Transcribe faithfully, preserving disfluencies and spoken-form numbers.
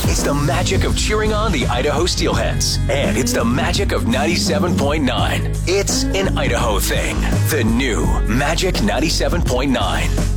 It's the magic of cheering on the Idaho Steelheads. And it's the magic of ninety-seven point nine. It's an Idaho thing. The new Magic ninety-seven point nine.